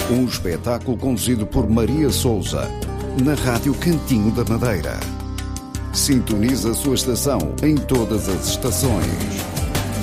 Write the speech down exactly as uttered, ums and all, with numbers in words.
Um espetáculo conduzido por Maria Souza, na Rádio Cantinho da Madeira. Sintoniza a sua estação em todas as estações.